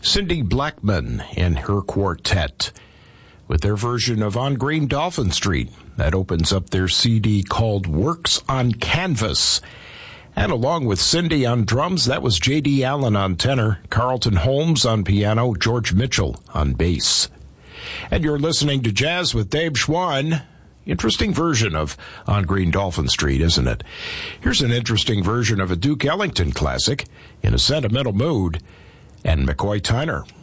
Cindy Blackman and her quartet with their version of On Green Dolphin Street. That opens up their CD called Works on Canvas. And along with Cindy on drums, that was J.D. Allen on tenor, Carlton Holmes on piano, George Mitchell on bass. And you're listening to Jazz with Dave Schwann. Interesting version of On Green Dolphin Street, isn't it? Here's an interesting version of a Duke Ellington classic, In a Sentimental Mood, and McCoy Tyner.